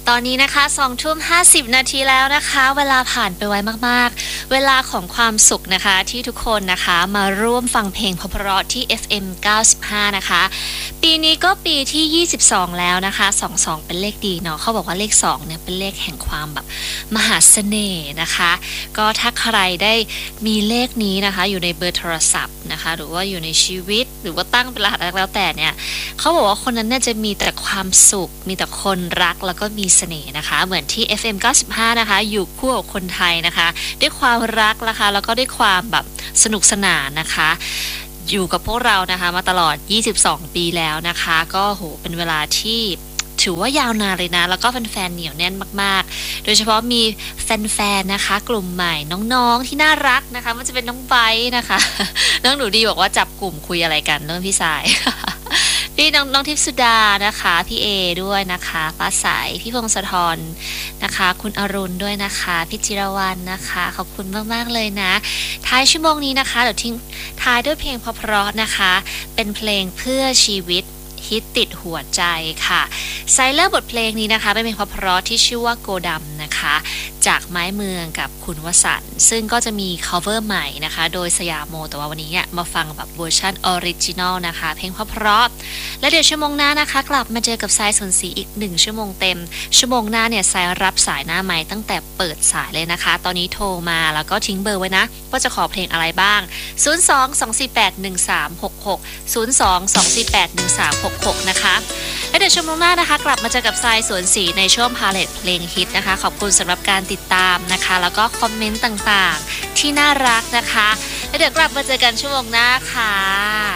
ตอนนี้นะคะ20:50 นาทีแล้วนะคะเวลาผ่านไปไวมากๆเวลาของความสุขนะคะที่ทุกคนนะคะมาร่วมฟังเพลงเพราะๆที่ FM 95นะคะปีนี้ก็ปีที่22แล้วนะคะ22เป็นเลขดีเนาะเขาบอกว่าเลข2เนี่ยเป็นเลขแห่งความแบบมหาเสน่ห์นะคะก็ถ้าใครได้มีเลขนี้นะคะอยู่ในเบอร์โทรศัพท์นะคะหรือว่าอยู่ในชีวิตหรือว่าตั้งเป็นรหัสอะไรแล้วแต่เนี่ยเขาบอกว่าคนนั้นเนี่ยจะมีแต่ความสุขมีแต่คนรักแล้วก็มีเสน่ห์นะคะเหมือนที่ FM 95นะคะอยู่คู่กับคนไทยนะคะด้วยความรักนะคะแล้วก็ด้วยความแบบสนุกสนานนะคะอยู่กับพวกเรานะคะมาตลอด22ปีแล้วนะคะก็โหเป็นเวลาที่ถือว่ายาวนานเลยนะแล้วก็แฟนๆเหนียวแน่นมากๆโดยเฉพาะมีแฟนๆนะคะกลุ่มใหม่น้องๆที่น่ารักนะคะมันจะเป็นน้องไบร์ทนะคะน้องหนูดีบอกว่าจับกลุ่มคุยอะไรกันเรื่องพี่สาย พี่น้องทิพย์สุดานะคะพี่เอด้วยนะคะฟ้าใสพี่พงศธรนะคะคุณอรุณด้วยนะคะพี่จิรวรรณนะคะขอบคุณมากๆเลยนะท้ายชั่วโมงนี้นะคะเดี๋ยวทิ้งท้ายด้วยเพลงเพราะๆนะคะเป็นเพลงเพื่อชีวิตฮิตติดหัวใจค่ะไซเลอร์บทเพลงนี้นะคะเป็นเพลงเพราะๆที่ชื่อว่าโกดำนะคะจากไม้เมืองกับคุณวสันต์ซึ่งก็จะมี cover ใหม่นะคะโดยสยามโมแต่ว่าวันนี้เนี่ยมาฟังแบบเวอร์ชันออริจินอลนะคะเพลงเพราะๆและเดี๋ยวชั่วโมงหน้านะคะกลับมาเจอกับทรายสนศรีอีก1ชั่วโมงเต็มชั่วโมงหน้าเนี่ยทรายรับสายหน้าไม้ตั้งแต่เปิดสายเลยนะคะตอนนี้โทรมาแล้วก็ทิ้งเบอร์ไว้นะว่าจะขอเพลงอะไรบ้าง02-248-1366 นะคะและเดี๋ยวชั่วโมงหน้านะคะกลับมาเจอกับทรายสวนศรีในช่วงพาเลทเพลงฮิตนะคะขอบคุณสำหรับการติดตามนะคะแล้วก็คอมเมนต์ต่างๆที่น่ารักนะคะและเดี๋ยวกลับมาเจอกันชั่วโมงหน้าค่ะ